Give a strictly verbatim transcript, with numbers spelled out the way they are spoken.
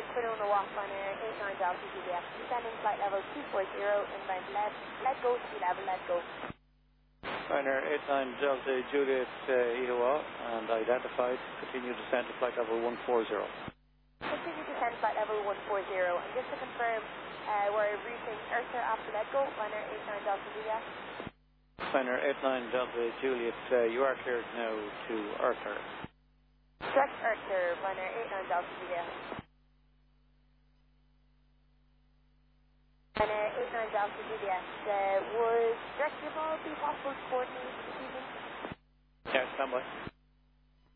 Quinn on the walk on air, eight nine Delta Juliet. Descending flight level two forty, inbound let, let go, sea level, let go. Ryanair eight nine Delta Juliet uh, Ihawa and identified. Continue descent to flight level one forty. Continue descent flight level one forty. And just to confirm, uh, we're reaching Earther after let go, Ryanair eight nine Delta Juliet. Ryanair eight nine Delta Juliet, uh, you are cleared now to Earther. Direct Earther, Ryanair eight nine Delta Juliet. Ryanair eight nine Delta Juliet, uh, would direct your ball be possible to coordinate this evening? Yeah, stand by.